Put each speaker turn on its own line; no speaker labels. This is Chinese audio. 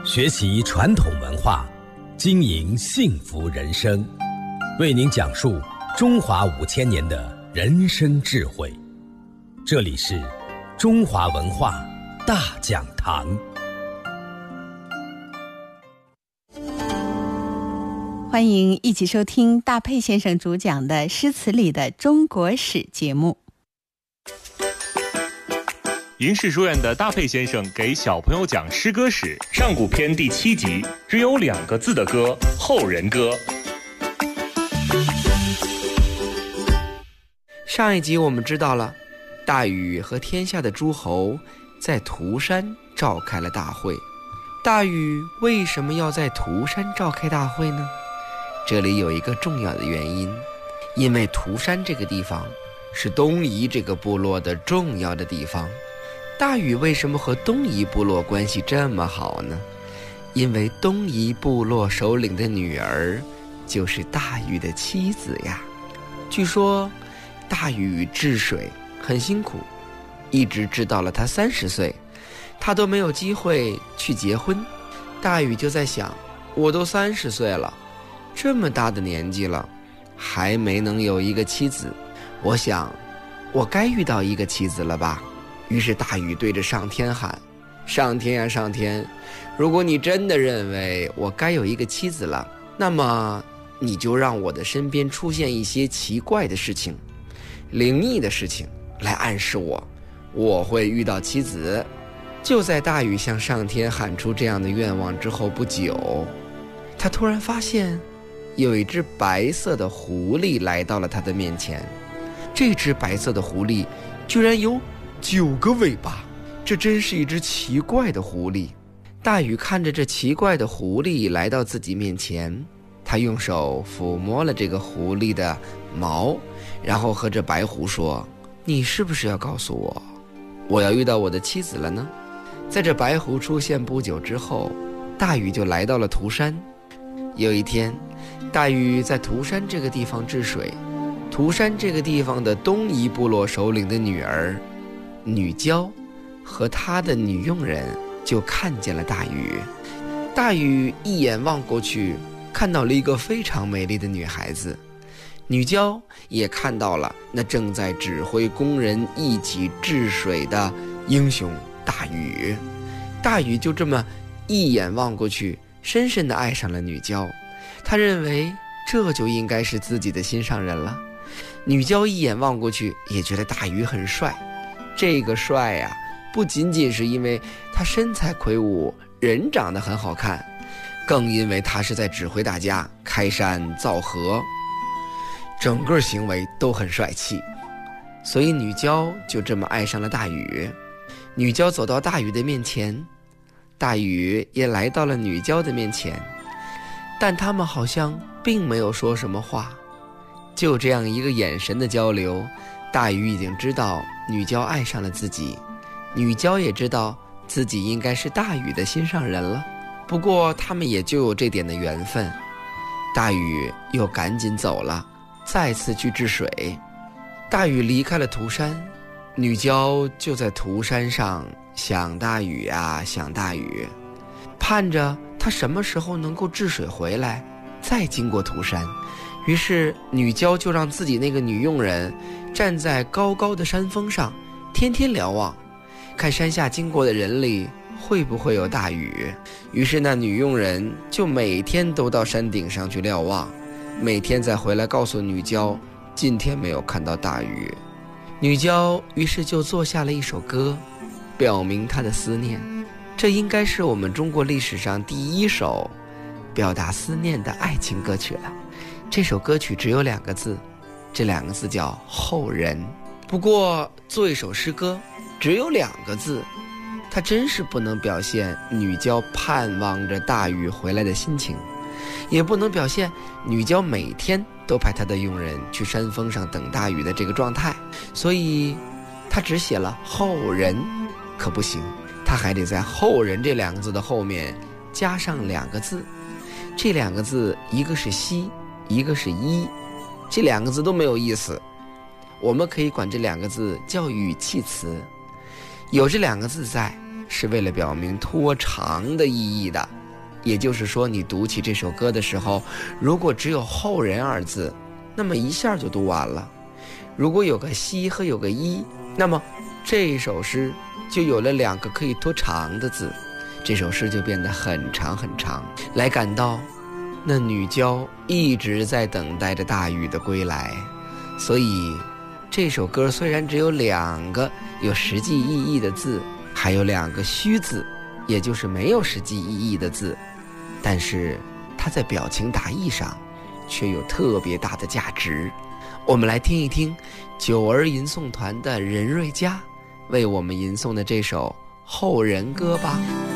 学习传统文化，经营幸福人生，为您讲述中华5000年的人生智慧。这里是中华文化大讲堂。
欢迎一起收听大佩先生主讲的诗词里的中国史节目。
银氏书院的大佩先生给小朋友讲诗歌史，上古篇第7集，只有2个字的歌，后人歌。
上一集我们知道了，大禹和天下的诸侯在涂山召开了大会。大禹为什么要在涂山召开大会呢？这里有一个重要的原因，因为涂山这个地方是东夷这个部落的重要的地方。大禹为什么和东夷部落关系这么好呢？因为东夷部落首领的女儿就是大禹的妻子呀。据说大禹治水很辛苦，一直治到了他30岁，他都没有机会去结婚。大禹就在想，我都30岁了，这么大的年纪了，还没能有一个妻子，我想我该遇到一个妻子了吧。于是大禹对着上天喊，上天呀上天，如果你真的认为我该有一个妻子了，那么你就让我的身边出现一些奇怪的事情，灵异的事情，来暗示我会遇到妻子。就在大禹向上天喊出这样的愿望之后不久，他突然发现有一只白色的狐狸来到了他的面前。这只白色的狐狸居然有9个尾巴，这真是一只奇怪的狐狸。大禹看着这奇怪的狐狸来到自己面前，他用手抚摸了这个狐狸的毛，然后和这白狐说，你是不是要告诉我要遇到我的妻子了呢？在这白狐出现不久之后，大禹就来到了涂山。有一天，大禹在涂山这个地方治水，涂山这个地方的东夷部落首领的女儿女娇和她的女佣人就看见了大禹。大禹一眼望过去，看到了一个非常美丽的女孩子。女娇也看到了那正在指挥工人一起治水的英雄大禹。大禹就这么一眼望过去，深深地爱上了女娇。他认为这就应该是自己的心上人了。女娇一眼望过去，也觉得大禹很帅。这个帅呀，不仅仅是因为他身材魁梧，人长得很好看，更因为他是在指挥大家开山造河，整个行为都很帅气。所以女娇就这么爱上了大禹。女娇走到大禹的面前，大禹也来到了女娇的面前，但他们好像并没有说什么话。就这样一个眼神的交流，大禹已经知道女娇爱上了自己，女娇也知道自己应该是大禹的心上人了。不过他们也就有这点的缘分。大禹又赶紧走了，再次去治水。大禹离开了涂山，女娇就在涂山上想大禹啊，想大禹，盼着他什么时候能够治水回来，再经过涂山。于是女娇就让自己那个女佣人站在高高的山峰上，天天瞭望，看山下经过的人里会不会有大禹。于是那女佣人就每天都到山顶上去瞭望，每天再回来告诉女娇，今天没有看到大禹。女娇于是就做下了一首歌，表明她的思念。这应该是我们中国历史上第1首表达思念的爱情歌曲了。这首歌曲只有2个字，这2个字叫后人。不过做一首诗歌只有2个字，它真是不能表现女娇盼望着大禹回来的心情，也不能表现女娇每天都派她的佣人去山峰上等大禹的这个状态。所以她只写了后人，可不行，她还得在后人这2个字的后面加上2个字。这2个字一个是西，一个是一，这2个字都没有意思，我们可以管这2个字叫语气词。有这2个字在，是为了表明拖长的意义的。 也就是说，你读起这首歌的时候，如果只有后人二字，那么一下就读完了；如果有个西和有个一，那么这首诗就有了2个可以拖长的字，这首诗就变得很长很长，来感到那女娇一直在等待着大禹的归来。所以这首歌虽然只有2个有实际意义的字，还有2个虚字，也就是没有实际意义的字，但是它在表情达意上却有特别大的价值。我们来听一听九儿吟诵团的任瑞佳为我们吟诵的这首后人歌吧。